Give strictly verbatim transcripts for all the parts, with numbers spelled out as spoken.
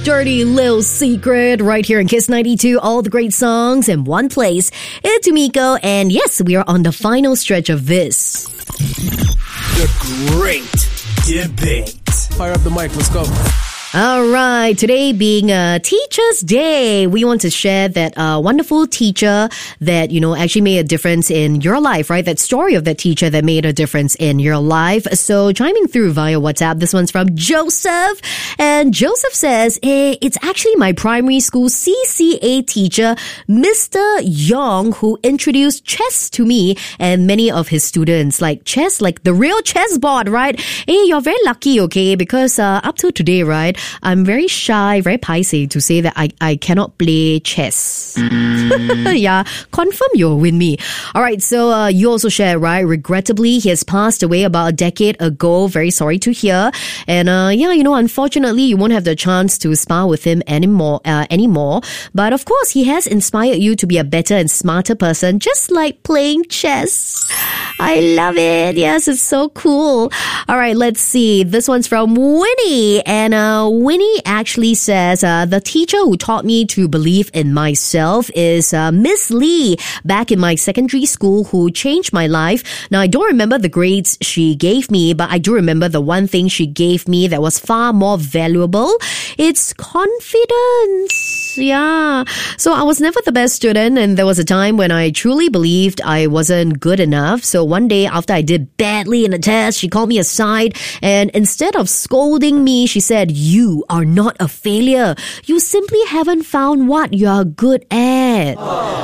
Dirty Little Secret right here in Kiss ninety-two. All the great songs in one place. It's Umiko, and yes, we are on the final stretch of this. The Great Debate. Fire up the mic, let's go. All right, today being a Teacher's Day, we want to share that uh, wonderful teacher that, you know, actually made a difference in your life, right? That story of that teacher that made a difference in your life. So chiming through via WhatsApp, this one's from Joseph. And Joseph says, hey, it's actually my primary school C C A teacher, Mister Yong, who introduced chess to me and many of his students. Like chess, like the real chessboard, right? Hey, you're very lucky, okay? Because uh, up to today, right? I'm very shy, very paiseh to say that I, I cannot play chess. Mm. Yeah, confirm you're with me. All right, so uh, you also share, right? Regrettably, he has passed away about a decade ago. Very sorry to hear. And uh, yeah, you know, unfortunately, you won't have the chance to spar with him anymore. Uh, anymore. But of course, he has inspired you to be a better and smarter person, just like playing chess. I love it. Yes, it's so cool. All right, let's see. This one's from Winnie. And uh, Winnie actually says, uh, the teacher who taught me to believe in myself is uh, Miss Lee back in my secondary school, who changed my life. Now, I don't remember the grades she gave me, but I do remember the one thing she gave me that was far more valuable. It's confidence. Yeah. So I was never the best student, and there was a time when I truly believed I wasn't good enough. So one day after I did badly in a test, she called me aside, and instead of scolding me, she said, you are not a failure. You simply haven't found what you are good at.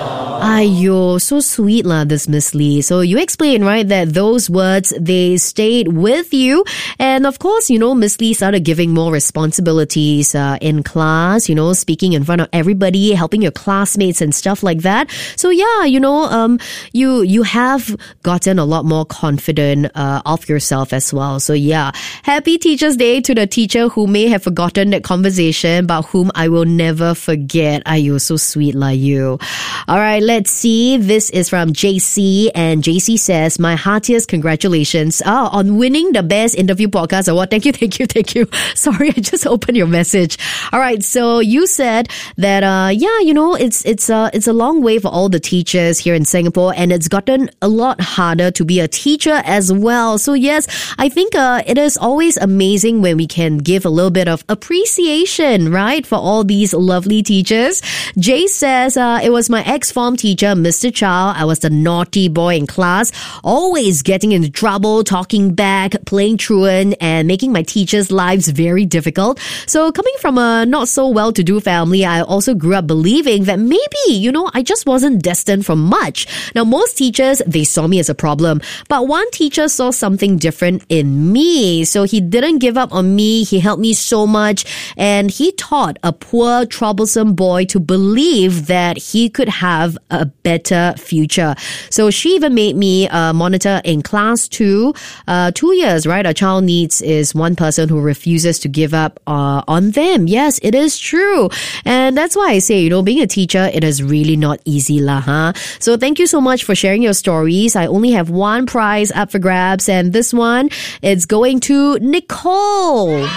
Aiyo, so sweet lah, this Miss Lee. So you explained, right, that those words, they stayed with you. And of course, you know, Miss Lee started giving more responsibilities uh, in class, you know, speaking in front of everybody, helping your classmates and stuff like that. So yeah, you know, um, you you have gotten a lot more confident uh, of yourself as well. So yeah, happy Teacher's Day to the teacher who may have forgotten that conversation, but whom I will never forget. Aiyo, so sweet lah you. All right, let's see. This is from J C, and J C says, my heartiest congratulations oh, on winning the Best Interview Podcast Award. Thank you, thank you, thank you. Sorry, I just opened your message. All right, so you said that, uh, yeah, you know, it's it's uh, it's a long way for all the teachers here in Singapore, and it's gotten a lot harder to be a teacher as well. So yes, I think uh, it is always amazing when we can give a little bit of appreciation, right, for all these lovely teachers. Jay says, uh, it was my ex-form teacher, Mister Chow. I was the naughty boy in class, always getting into trouble, talking back, playing truant, and making my teachers' lives very difficult. So coming from a not so well-to-do family, I also grew up believing that maybe, you know, I just wasn't destined for much. Now, most teachers, they saw me as a problem, but one teacher saw something different in me. So he didn't give up on me. He helped me so much, and he taught a poor, troublesome boy to believe that he could have a better future. So she even made me a monitor in class two, uh, two years, right? A child needs is one person who refuses to give up uh, on them. Yes, it is true. And that's why I say, you know, being a teacher, it is really not easy lah, huh? So thank you so much for sharing your stories. I only have one prize up for grabs, and this one, it's going to Nicole.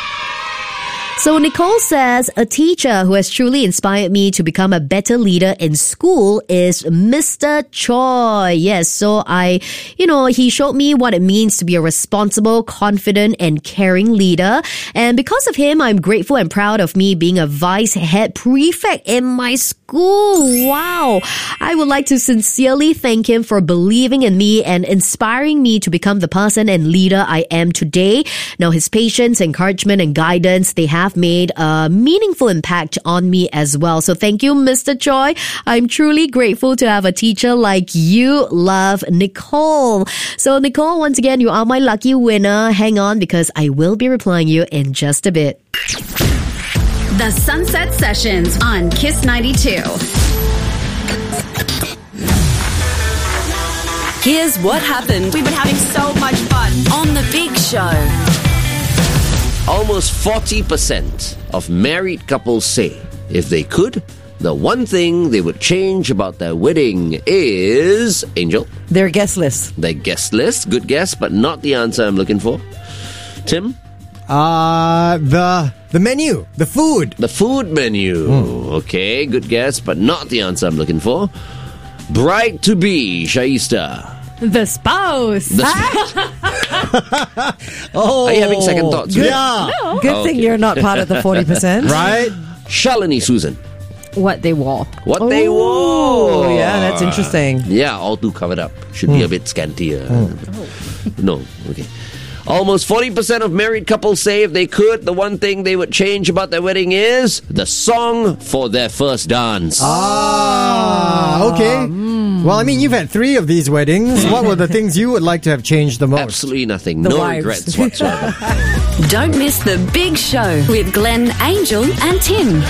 So Nicole says, a teacher who has truly inspired me to become a better leader in school is Mister Choi. Yes, so I, you know, he showed me what it means to be a responsible, confident, and caring leader. And because of him, I'm grateful and proud of me being a vice head prefect in my school. Wow. I would like to sincerely thank him for believing in me and inspiring me to become the person and leader I am today. Now, his patience, encouragement, and guidance, they have made a meaningful impact on me as well. So thank you, Mister Choi. I'm truly grateful to have a teacher like you. Love, Nicole. So Nicole, once again, you are my lucky winner. Hang on, because I will be replying you in just a bit. The Sunset Sessions on Kiss ninety-two. Here's what happened. We've been having so much fun on The Big Show. Almost forty percent of married couples say if they could, the one thing they would change about their wedding is, Angel? Their guest list. Their guest list. Good guess, but not the answer I'm looking for. Tim? Uh, the the menu, the food. The food menu. Okay, good guess, but not the answer I'm looking for. Bride-to-be, Shaista. The spouse. The Oh, Are you having second thoughts? Yeah, Good thing you're not part of the forty percent. right. Shalini Susan. What they wore. What they wore. Oh, yeah, that's interesting. Yeah, all too covered up. Should be a bit scantier. No, okay. Almost forty percent of married couples say if they could, the one thing they would change about their wedding is the song for their first dance. Ah, okay. Well, I mean, you've had three of these weddings. What were the things you would like to have changed the most? Absolutely nothing. The no wives. regrets whatsoever. Don't miss The Big Show with Glenn, Angel, and Tim.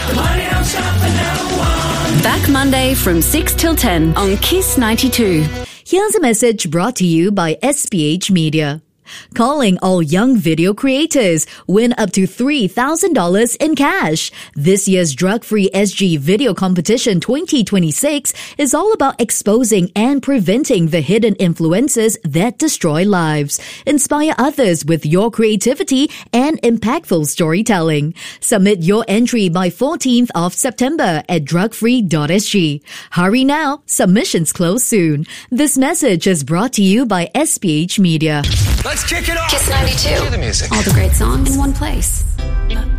Back Monday from six till ten on Kiss ninety-two. Here's a message brought to you by S P H Media. Calling all young video creators. Win up to three thousand dollars in cash. This year's Drug-Free S G Video Competition twenty twenty-six is all about exposing and preventing the hidden influences that destroy lives. Inspire others with your creativity and impactful storytelling. Submit your entry by fourteenth of September at drug free dot s g. Hurry now. Submissions close soon. This message is brought to you by S P H Media. Let's kick it off. Kiss ninety-two. Cue the music. All the great songs in one place.